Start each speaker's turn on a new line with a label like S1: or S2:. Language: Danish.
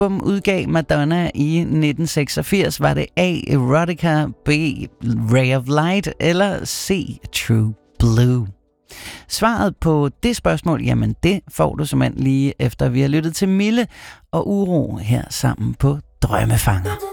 S1: udgav Madonna i 1986? Var det A. Erotica, B. Ray of Light eller C. True Blue? Svaret på det spørgsmål, jamen det får du simpelthen lige efter vi har lyttet til Mille og Uro her sammen på Drømmefanger.